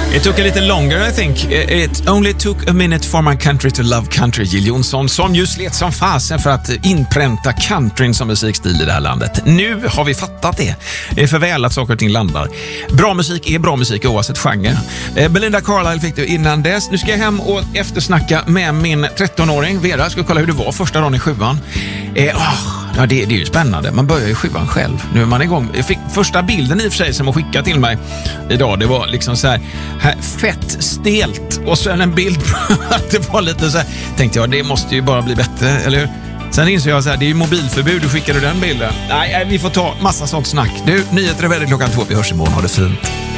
It took a little longer, I think. It only took a minute for my country to love country. Jill Johnson, som ju slet som fasen för att inpränta countryn som musikstil i det här landet. Nu har vi fattat det. Det är för väl att saker och ting landar. Bra musik är bra musik oavsett genre. Belinda Carlisle fick du innan dess. Nu ska jag hem och eftersnacka med min 13-åring Vera. Jag ska kolla hur det var första dagen i 7:an. Ja, det är ju spännande. Man börjar i 7:an själv. Nu är man igång. Jag fick första bilden i och för sig som hon skickade till mig idag. Det var liksom så här fett stelt. Och sen en bild att det var lite så här. Tänkte jag, det måste ju bara bli bättre, eller hur? Sen insåg jag så här, det är ju mobilförbud. Du skickade den bilden. Nej, vi får ta massa sånt snack. Du, nyheter är väldigt klockan 2. Vi hörs imorgon. Ha det fint.